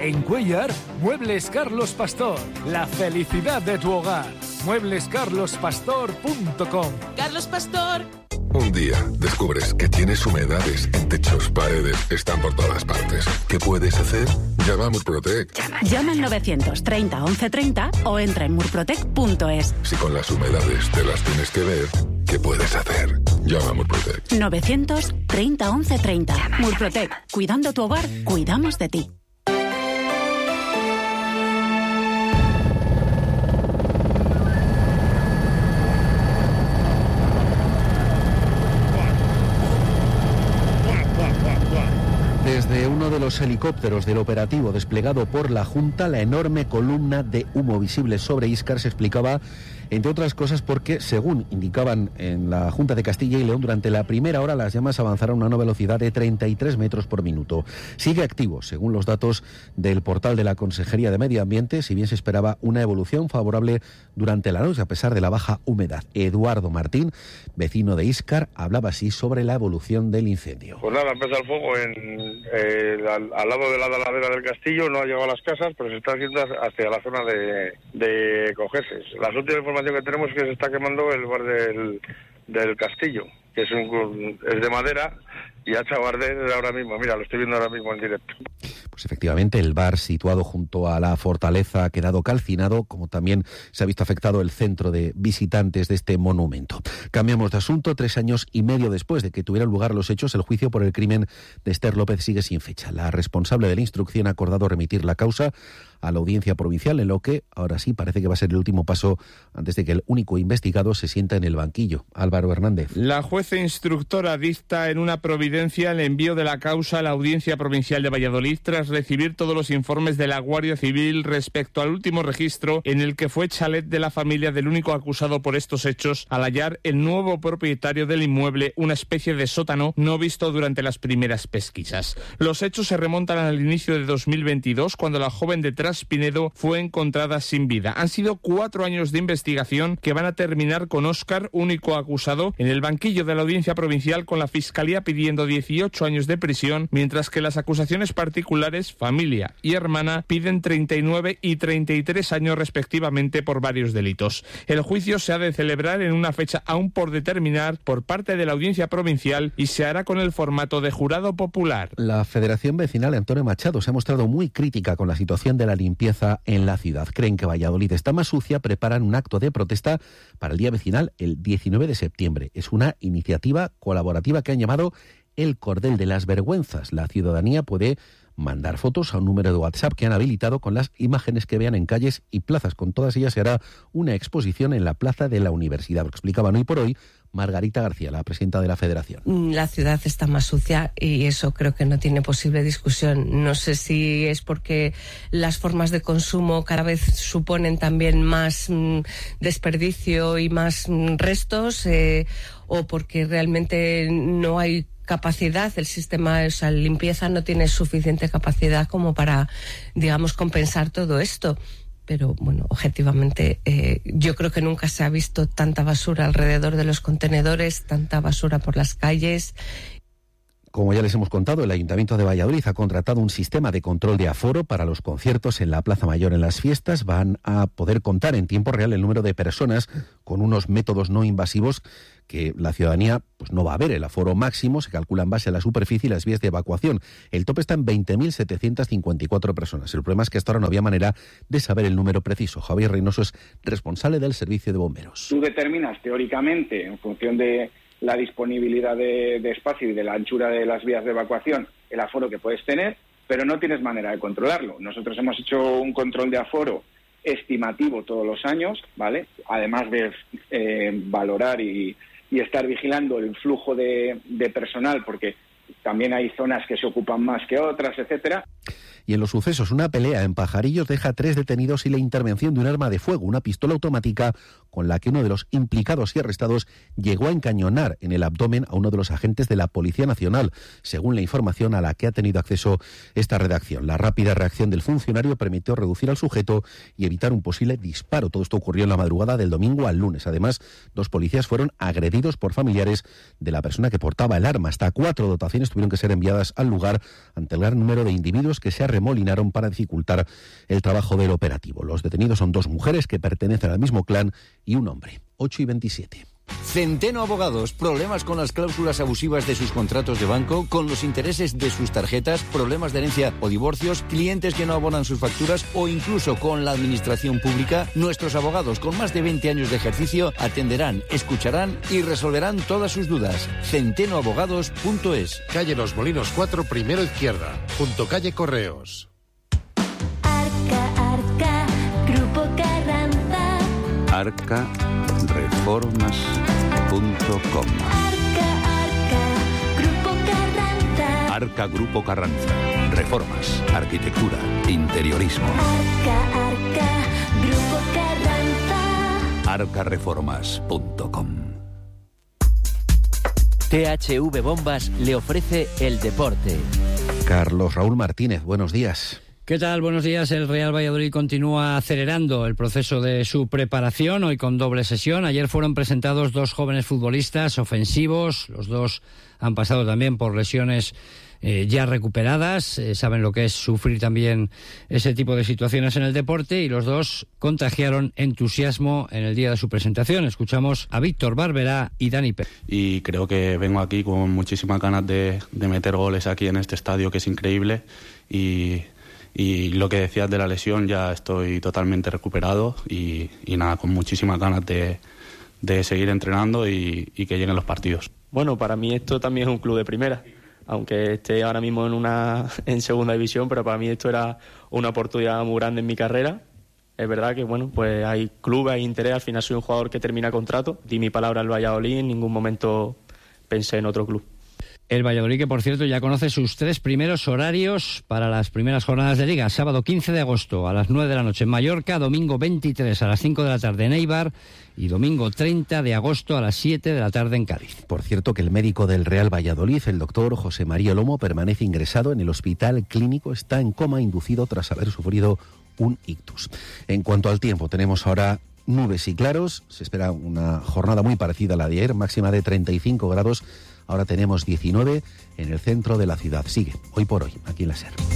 En Cuéllar, Muebles Carlos Pastor. La felicidad de tu hogar. mueblescarlospastor.com. Carlos Pastor. Un día descubres que tienes humedades en techos, paredes, están por todas partes. ¿Qué puedes hacer? Llama a Murprotec. Llama al 930 1130 o entra en murprotec.es. Si con las humedades te las tienes que ver, ¿qué puedes hacer? Llama a Murprotec. 930 1130. Murprotec. Cuidando tu hogar, cuidamos de ti. Desde uno de los helicópteros del operativo desplegado por la Junta, la enorme columna de humo visible sobre Íscar se explicaba, entre otras cosas, porque, según indicaban en la Junta de Castilla y León, durante la primera hora las llamas avanzaron a una velocidad de 33 metros por minuto. Sigue activo, según los datos del portal de la Consejería de Medio Ambiente, si bien se esperaba una evolución favorable durante la noche, a pesar de la baja humedad. Eduardo Martín, vecino de Íscar, hablaba así sobre la evolución del incendio. Pues nada, empezó el fuego al lado de la ladera del castillo, no ha llegado a las casas, pero se está haciendo hacia la zona de Cojeces. La última información que tenemos es que se está quemando el bar del castillo, que es de madera y ha echado a arder ahora mismo. Mira, lo estoy viendo ahora mismo en directo. Pues efectivamente, el bar situado junto a la fortaleza ha quedado calcinado, como también se ha visto afectado el centro de visitantes de este monumento. Cambiamos de asunto. 3 años y medio después de que tuvieran lugar los hechos, el juicio por el crimen de Esther López sigue sin fecha. La responsable de la instrucción ha acordado remitir la causa a la Audiencia Provincial, en lo que ahora sí parece que va a ser el último paso antes de que el único investigado se sienta en el banquillo. Álvaro Hernández. La jueza instructora dicta en una providencia el envío de la causa a la Audiencia Provincial de Valladolid tras recibir todos los informes de la Guardia Civil respecto al último registro en el que fue chalet de la familia del único acusado por estos hechos al hallar el nuevo propietario del inmueble, una especie de sótano no visto durante las primeras pesquisas. Los hechos se remontan al inicio de 2022, cuando la joven de Traspinedo fue encontrada sin vida. Han sido 4 años de investigación que van a terminar con Óscar, único acusado, en el banquillo de la Audiencia Provincial, con la Fiscalía pidiendo 18 años de prisión, mientras que las acusaciones particulares, familia y hermana, piden 39 y 33 años respectivamente por varios delitos. El juicio se ha de celebrar en una fecha aún por determinar por parte de la Audiencia Provincial y se hará con el formato de jurado popular. La Federación Vecinal Antonio Machado se ha mostrado muy crítica con la situación de la limpieza en la ciudad. Creen que Valladolid está más sucia, preparan un acto de protesta para el Día Vecinal el 19 de septiembre. Es una iniciativa colaborativa que han llamado El Cordel de las Vergüenzas. La ciudadanía puede mandar fotos a un número de WhatsApp que han habilitado con las imágenes que vean en calles y plazas. Con todas ellas se hará una exposición en la plaza de la Universidad. Lo que explicaban hoy por hoy Margarita García, la presidenta de la Federación. La ciudad está más sucia y eso creo que no tiene posible discusión. No sé si es porque las formas de consumo cada vez suponen también más desperdicio y más restos, o porque realmente no hay capacidad, el sistema, o sea, limpieza no tiene suficiente capacidad como para, digamos, compensar todo esto. Pero, bueno, objetivamente, yo creo que nunca se ha visto tanta basura alrededor de los contenedores, tanta basura por las calles. Como ya les hemos contado, el Ayuntamiento de Valladolid ha contratado un sistema de control de aforo para los conciertos en la Plaza Mayor en las fiestas. Van a poder contar en tiempo real el número de personas con unos métodos no invasivos que la ciudadanía pues no va a ver. El aforo máximo se calcula en base a la superficie y las vías de evacuación. El tope está en 20.754 personas. El problema es que hasta ahora no había manera de saber el número preciso. Javier Reynoso es responsable del Servicio de Bomberos. Tú determinas teóricamente, en función de la disponibilidad de espacio y de la anchura de las vías de evacuación, el aforo que puedes tener, pero no tienes manera de controlarlo. Nosotros hemos hecho un control de aforo estimativo todos los años, ¿vale? Además de valorar y estar vigilando el flujo de personal, porque también hay zonas que se ocupan más que otras, etcétera. Y en los sucesos, una pelea en Pajarillos deja 3 detenidos y la intervención de un arma de fuego, una pistola automática con la que uno de los implicados y arrestados llegó a encañonar en el abdomen a uno de los agentes de la Policía Nacional, según la información a la que ha tenido acceso esta redacción. La rápida reacción del funcionario permitió reducir al sujeto y evitar un posible disparo. Todo esto ocurrió en la madrugada del domingo al lunes. Además, 2 policías fueron agredidos por familiares de la persona que portaba el arma. Hasta 4 dotaciones tuvieron que ser enviadas al lugar ante el gran número de individuos que se arremolinaron para dificultar el trabajo del operativo. Los detenidos son 2 mujeres que pertenecen al mismo clan y un hombre. 8:27. Centeno Abogados. Problemas con las cláusulas abusivas de sus contratos de banco, con los intereses de sus tarjetas, problemas de herencia o divorcios, clientes que no abonan sus facturas o incluso con la administración pública. Nuestros abogados con más de 20 años de ejercicio atenderán, escucharán y resolverán todas sus dudas. centenoabogados.es. Calle Los Molinos 4, primero izquierda, junto calle Correos. Arca, Grupo Carranza. arcareformas.com. Grupo Carranza. Arca Grupo Carranza. Reformas, arquitectura, interiorismo. Arca, Grupo Carranza. arcareformas.com. THV Bombas le ofrece el deporte. Carlos Raúl Martínez, buenos días. ¿Qué tal? Buenos días. El Real Valladolid continúa acelerando el proceso de su preparación, hoy con doble sesión. Ayer fueron presentados 2 jóvenes futbolistas ofensivos. Los 2 han pasado también por lesiones ya recuperadas. Saben lo que es sufrir también ese tipo de situaciones en el deporte, y los 2 contagiaron entusiasmo en el día de su presentación. Escuchamos a Víctor Barberá y Dani Pérez. Y creo que vengo aquí con muchísimas ganas de meter goles aquí en este estadio, que es increíble. Y lo que decías de la lesión, ya estoy totalmente recuperado y nada, con muchísimas ganas de seguir entrenando y que lleguen los partidos. Bueno, para mí esto también es un club de primera, aunque esté ahora mismo en segunda división, pero para mí esto era una oportunidad muy grande en mi carrera. Es verdad que, bueno, pues hay clubes, hay interés. Al final soy un jugador que termina contrato. Di mi palabra al Valladolid, en ningún momento pensé en otro club. El Valladolid, que por cierto ya conoce sus 3 primeros horarios para las primeras jornadas de Liga. Sábado 15 de agosto a las 9 de la noche en Mallorca, domingo 23 a las 5 de la tarde en Eibar y domingo 30 de agosto a las 7 de la tarde en Cádiz. Por cierto, que el médico del Real Valladolid, el doctor José María Lomo, permanece ingresado en el hospital clínico. Está en coma inducido tras haber sufrido un ictus. En cuanto al tiempo, tenemos ahora nubes y claros. Se espera una jornada muy parecida a la de ayer, máxima de 35 grados. Ahora tenemos 19 en el centro de la ciudad. Sigue, hoy por hoy, aquí en la SER.